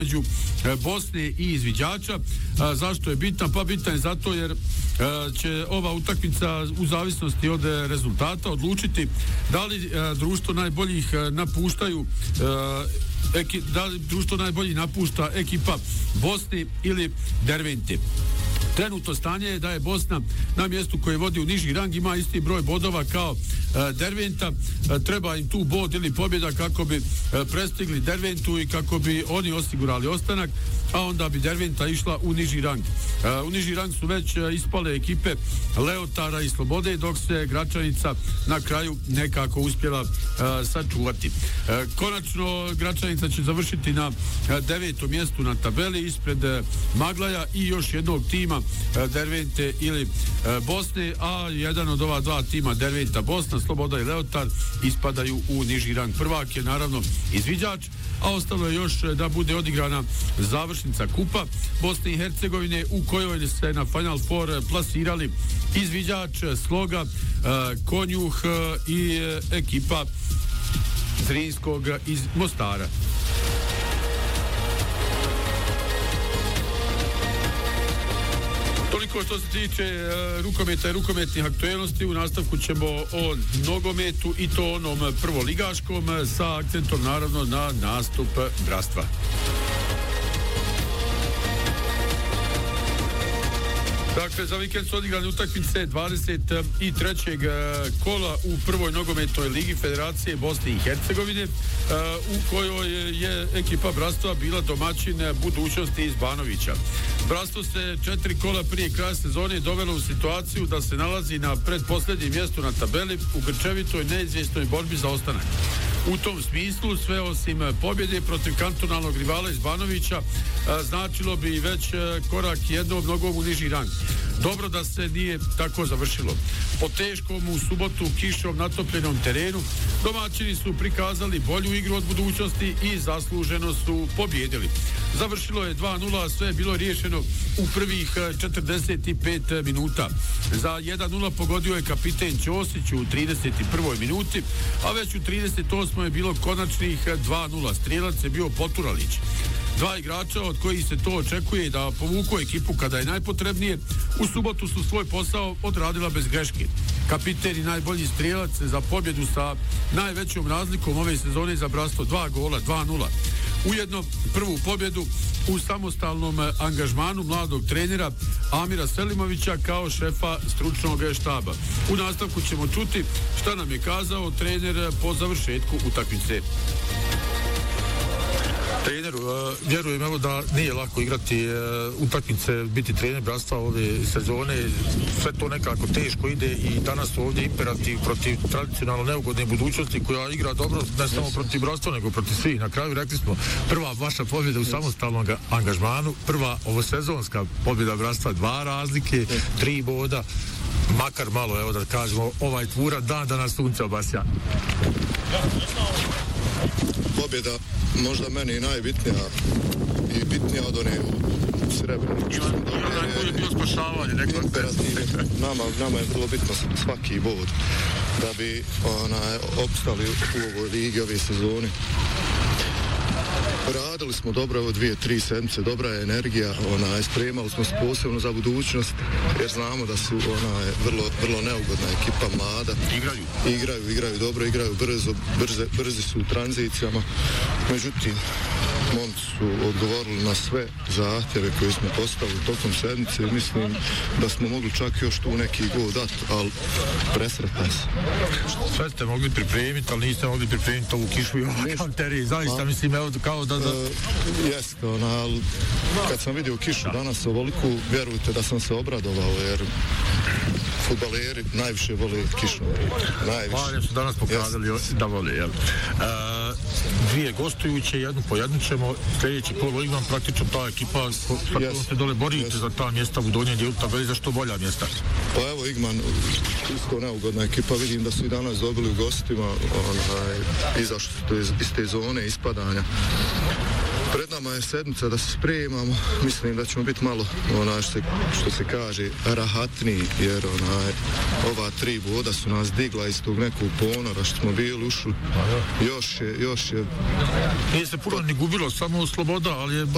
među Bosne i izviđača. Zašto je bitna? Pa bitna je zato jer će ova utakmica u zavisnosti od rezultata odlučiti da li društvo najboljih napuštaju da li društvo najboljih napušta ekipa Bosne ili Dervente. Trenutno stanje je da je Bosna na mjestu koje vodi u niži rang, ima isti broj bodova kao Derventa. Treba im tu bod ili pobjeda kako bi prestigli Derventu i kako bi oni osigurali ostanak, a onda bi Derventa išla u niži rang. U niži rang su već ispale ekipe Leotara i Slobode, dok se Gračanica na kraju nekako uspjela sačuvati. Konačno Gračanica će završiti na 9. mjestu na tabeli ispred Maglaja i još jednog tima Dervente ili Bosne, a jedan od ova dva tima Derventa Bosna, Sloboda i Leotar ispadaju u niži rang. Prvak je naravno izviđač, a ostalo je još da bude odigrana završnica kupa Bosne i Hercegovine, u kojoj se na Final Four plasirali izviđač, Sloga, Konjuh i ekipa Zrinskog iz Mostara. Toliko što se tiče rukometa i rukometnih aktuelnosti. U nastavku ćemo o nogometu, i to onom prvoligaškom, sa akcentom naravno na nastup Bratstva. Dakle, za vikend su odigrane utakmice 23. kola u prvoj nogometnoj ligi Federacije Bosne i Hercegovine, u kojoj je ekipa Bratstva bila domaćin Budućnosti iz Banovića. Bratstvo se 4 kola prije kraja sezone dovelo u situaciju da se nalazi na predposlednjem mjestu na tabeli u grčevitoj neizvjesnoj borbi za ostanak. U tom smislu sve osim pobjede protiv kantonalnog rivala iz Banovića značilo bi već korak jednom nogom u niži rang. Dobro da se nije tako završilo. Po teškom u subotu kišom natopljenom terenu domaćini su prikazali bolju igru od Budućnosti i zasluženo su pobjedili. Završilo je 2-0, a sve je bilo riješeno u prvih 45 minuta. Za 1-0 pogodio je kapiten Ćosić u 31. minuti, a već u 38. je bilo konačnih 2-0. Strijelac je bio Poturalić. Dva igrača od kojih se to očekuje da povuku ekipu kada je najpotrebnije, u subotu su svoj posao odradila bez greške. Kapiten i najbolji strijelac za pobjedu sa najvećom razlikom ove sezone za Bratstvo, 2 gola, 2-0. Ujedno prvu pobjedu u samostalnom angažmanu mladog trenera Amira Selimovića kao šefa stručnog štaba. U nastavku ćemo čuti šta nam je kazao trener po završetku utakmice. Trener, vjerujem evo da nije lako igrati utakmice, biti trener Bratstva ove sezone, sve to nekako teško ide i danas ovdje imperativ protiv tradicionalno neugodne Budućnosti koja igra dobro, ne samo protiv Bratstva nego protiv svih. Na kraju rekli smo, prva vaša pobjeda u samostalnom angažmanu, prva ovosezonska pobjeda Bratstva, 2 razlike, 3 boda, makar malo, evo da kažemo, ovaj tvura dan da nas sunce obasja. Pobjeda možda meni najbitnija i bitnija od one u Srebrenici. I onaj koji je bio spašavanje, nekako. Nama je vrlo bitno svaki bod da bi opstali u ovoj ligi ove sezone. Radili smo dobro ovo 2-3 sedmice, dobra je energija, spremali smo se posebno za Budućnost, jer znamo da su vrlo neugodna ekipa, mlada. Igraju dobro, igraju brzi su u tranzicijama. Međutim, momci su odgovorili na sve zahtjeve koje smo postavili tokom sedmice i mislim da smo mogli čak još tu neki gol dati, ali presretno se. Sve ste mogli pripremiti, ali niste mogli pripremiti ovu kišu i ovakav teren. Zaista mislim, evo, kao da... Jeste, ali kad sam vidio kišu danas ovoliku, vjerujte da sam se obradovao, jer fudbaleri najviše vole kišu. Najviše. Su danas pokazali da vole, jel? Dvije gostujuće, jednu po jednu ćemo, sljedeći kolo Igman, praktično ta ekipa sa kojom se dole borite za ta mjesta u donjem dijelu tabeli, za što bolja mjesta? Pa evo Igman, isto neugodna ekipa, vidim da su i danas dobili u gostima, izašli su iz te zone ispadanja. Pred nama je sedmica da se spremamo, mislim da ćemo biti malo, što se kaže, rahatniji, jer ova 3 boda su nas digla iz tog nekog ponora što smo bili ušli. Još je... Nije se puno ni gubilo, samo Sloboda, ali je